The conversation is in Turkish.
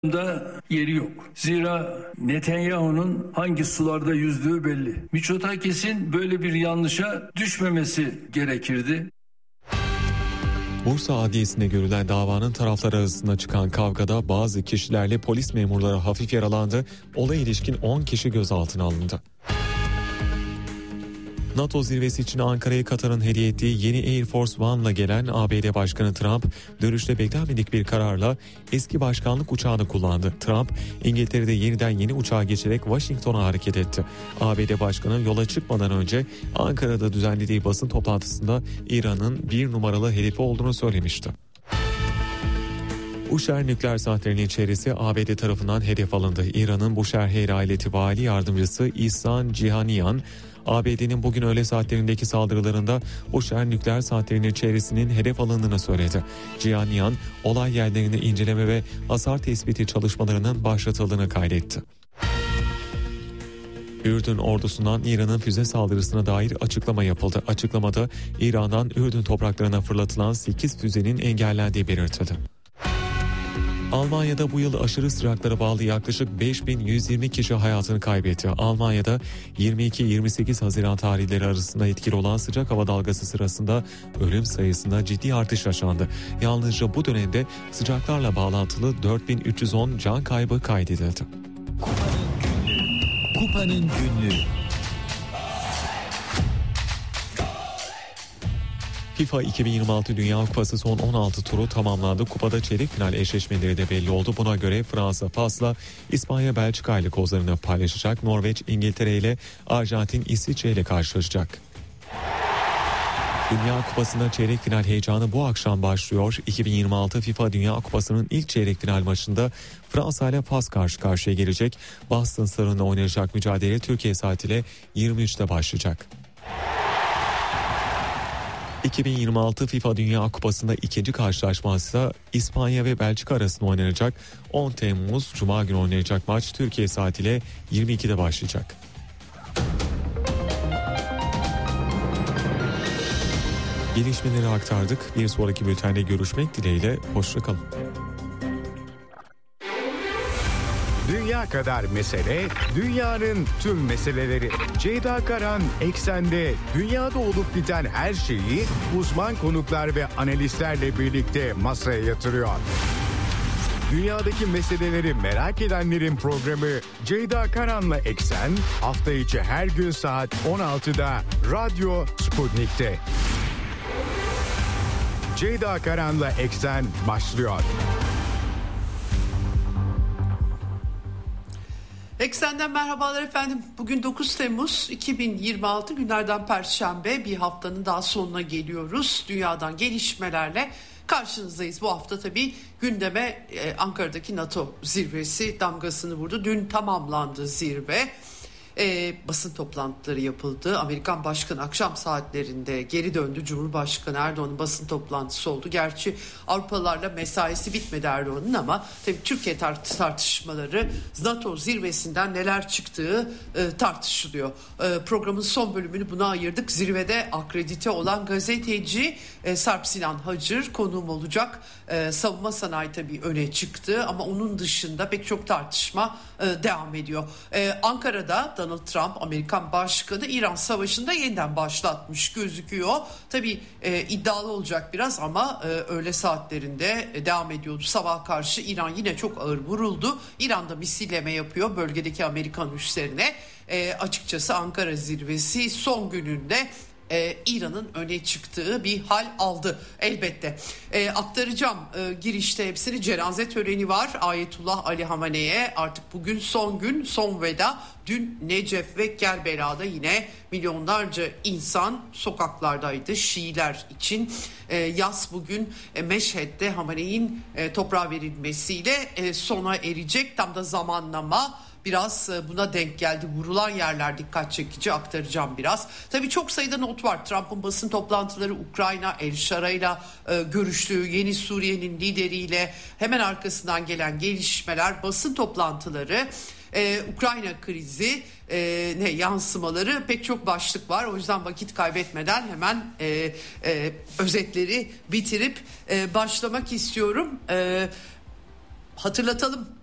da yeri yok. Zira Netanyahu'nun hangi sularda yüzdüğü belli. Mitsotakis'in böyle bir yanlışa düşmemesi gerekirdi. Bursa Adliyesi'nde görülen davanın tarafları arasında çıkan kavgada bazı kişilerle polis memurları hafif yaralandı. Olaya ilişkin 10 kişi gözaltına alındı. NATO zirvesi için Ankara'ya Katar'ın hediye ettiği yeni Air Force One'la gelen ABD Başkanı Trump, dönüşte beklenmedik bir kararla eski başkanlık uçağını kullandı. Trump, İngiltere'de yeniden yeni uçağa geçerek Washington'a hareket etti. ABD Başkanı yola çıkmadan önce Ankara'da düzenlediği basın toplantısında İran'ın bir numaralı hedefi olduğunu söylemişti. Bushehr nükleer santralinin çevresi ABD tarafından hedef alındı. İran'ın Bushehr Eyaleti Vali Yardımcısı İhsan Cihaniyan, ABD'nin bugün öğle saatlerindeki saldırılarında Bushehr nükleer santralinin çevresinin hedef alındığını söyledi. Cihaniyan, olay yerlerini inceleme ve hasar tespiti çalışmalarının başlatıldığını kaydetti. Ürdün ordusundan İran'ın füze saldırısına dair açıklama yapıldı. Açıklamada İran'dan Ürdün topraklarına fırlatılan 8 füzenin engellendiği belirtildi. Almanya'da bu yıl aşırı sıcaklara bağlı yaklaşık 5120 kişi hayatını kaybetti. Almanya'da 22-28 Haziran tarihleri arasında etkili olan sıcak hava dalgası sırasında ölüm sayısında ciddi artış yaşandı. Yalnızca bu dönemde sıcaklarla bağlantılı 4310 can kaybı kaydedildi. Kupanın günlüğü. FIFA 2026 Dünya Kupası son 16 turu tamamlandı. Kupada çeyrek final eşleşmeleri de belli oldu. Buna göre Fransa Fas'la, İspanya Belçika ile kozlarını paylaşacak. Norveç İngiltere ile, Arjantin İsviçre ile karşılaşacak. Dünya Kupası'nda çeyrek final heyecanı bu akşam başlıyor. 2026 FIFA Dünya Kupası'nın ilk çeyrek final maçında Fransa ile Fas karşı karşıya gelecek. Boston Sarı'nda oynanacak mücadele Türkiye saatiyle 23'te başlayacak. 2026 FIFA Dünya Kupası'nda ikinci karşılaşması İspanya ve Belçika arasında oynanacak. 10 Temmuz Cuma günü oynanacak maç Türkiye saatiyle 22'de başlayacak. Gelişmeleri aktardık. Bir sonraki bültende görüşmek dileğiyle. Hoşça kalın. Dünya kadar mesele, dünyanın tüm meseleleri. Ceyda Karan Eksen'de dünyada olup biten her şeyi uzman konuklar ve analistlerle birlikte masaya yatırıyor. Dünyadaki meseleleri merak edenlerin programı Ceyda Karan'la Eksen hafta içi her gün saat 16'da Radyo Sputnik'te. Ceyda Karan'la Eksen başlıyor. Eksen'den merhabalar efendim. Bugün 9 Temmuz 2026 günlerden Perşembe, bir haftanın daha sonuna geliyoruz. Dünyadan gelişmelerle karşınızdayız. Bu hafta tabii gündeme Ankara'daki NATO zirvesi damgasını vurdu. Dün tamamlandı zirve. Basın toplantıları yapıldı. Amerikan Başkanı akşam saatlerinde geri döndü. Cumhurbaşkanı Erdoğan'ın basın toplantısı oldu. Gerçi Avrupalılarla mesaisi bitmedi Erdoğan'ın ama tabii Türkiye tartışmaları, NATO zirvesinden neler çıktığı tartışılıyor. Programın son bölümünü buna ayırdık. Zirvede akredite olan gazeteci Sarp Sinan Hacır konuğum olacak. Savunma sanayi tabii öne çıktı ama onun dışında pek çok tartışma devam ediyor. Ankara'da Donald Trump, Amerikan Başkanı, İran Savaşı'nda yeniden başlatmış gözüküyor. Tabii iddialı olacak biraz ama öğle saatlerinde devam ediyordu. Sabaha karşı İran yine çok ağır vuruldu. İran'da misilleme yapıyor bölgedeki Amerikan üslerine. Açıkçası Ankara zirvesi son gününde İran'ın öne çıktığı bir hal aldı elbette. Aktaracağım girişte hepsini. Cenaze töreni var Ayetullah Ali Hamene'ye. Artık bugün son gün, son veda. Dün Necef ve Kerbela'da yine milyonlarca insan sokaklardaydı Şiiler için. Yas bugün Meşhed'de Hamene'nin toprağa verilmesiyle sona erecek. Tam da zamanlama biraz buna denk geldi. Vurulan yerler dikkat çekici, aktaracağım biraz. Tabii çok sayıda not var. Trump'ın basın toplantıları, Ukrayna, El Şara'yla görüştüğü, Yeni Suriye'nin lideriyle, hemen arkasından gelen gelişmeler, basın toplantıları, Ukrayna krizi ne yansımaları, pek çok başlık var. O yüzden vakit kaybetmeden hemen özetleri bitirip başlamak istiyorum. Hatırlatalım